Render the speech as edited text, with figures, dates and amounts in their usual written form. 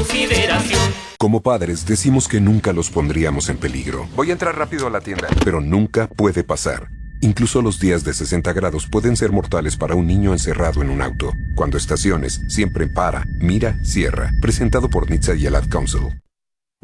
consideración. Como padres decimos que nunca los pondríamos en peligro. Voy a entrar rápido a la tienda. Pero nunca puede pasar. Incluso los días de 60 grados pueden ser mortales para un niño encerrado en un auto. Cuando estaciones, siempre para, mira, cierra. Presentado por NHTSA y el Ad Council.